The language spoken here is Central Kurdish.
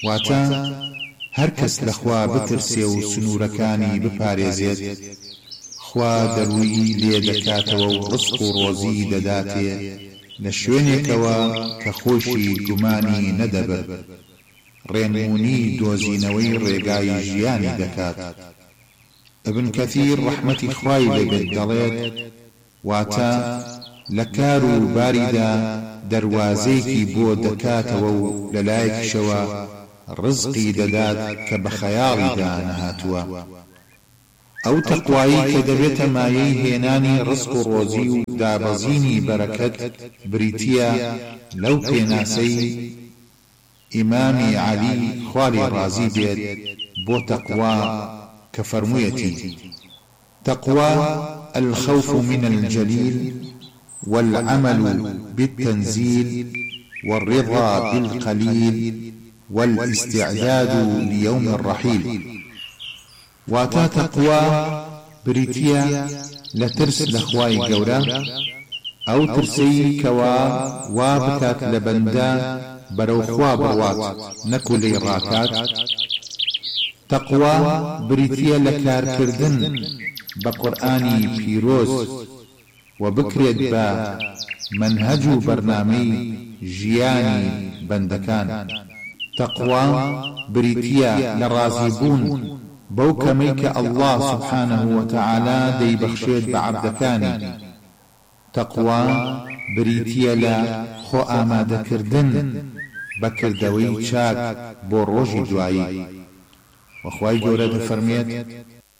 واتە هەر کەس لە خوا بترسێ و سنوورەکانی بپارێزێت خوا دەروی لێ دەکاتەوە و ڕزق و ڕۆزی دەداتێ لە شوێنێکەوە کە خۆشی گومانی نەدەبێت ڕێنمونی دۆزینەوەی ڕێگای ژیانی دەکات. ابن کەثیر ڕەحمەتی خوای لێبێت دەڵێت واتە لە کار و باریدا دەروازەیەکی بۆ دەکاتەوە و لەلایەکیشەوە ڕزقی دەدات کە بە خەیاڵیدا نەهاتووە. ئەو تەقوایی کە دەبێتە مایەی هێنانی ڕزق و ڕۆزی و دابەزینی بەرەکەت بریتیە لەو پێناسەی ئیمامی عەلی خوای ڕازی بێت بۆ تەقوا کە فەرموویەتی تەقوا الخوف من الجليل والعمل بالتنزيل والرضا بالقليل والاستعداد ليوم الرحيل. واتا تقوى بريتيا لترس لخواي قورا او ترسي كوا وابكات لبندا بروخوا بروات نكولي راكات. تقوى بريتيا لكار كردن بقرآني بيروس وبكريت با منهج برنامي جياني بندكان. تقوى بريتيا لرازيبون بوكميك الله سبحانه وتعالى دي بخشيت بعبدكاني. تقوى بريتيا لا خو آماده كردن بكردوي شاك بوروجي دوائي. وخواي جورة فرميت